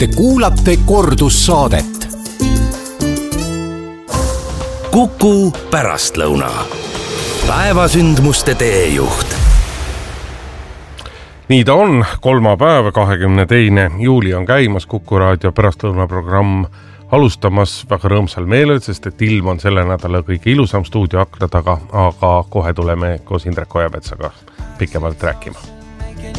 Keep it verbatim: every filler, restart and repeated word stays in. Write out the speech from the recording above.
Te kuulate kordussaadet. Kuku pärastlõuna. Päevasündmuste teejuht. Nii ta on, kolmapäev, kahekümne teine juuli on käimas, Kuku raadio pärastlõuna programm alustamas väga rõõmsal meelel, sest et ilm on selle nädala kõige ilusam stuudio akna taga, aga kohe tuleme koos Indrek Ojametsaga pikemalt rääkima.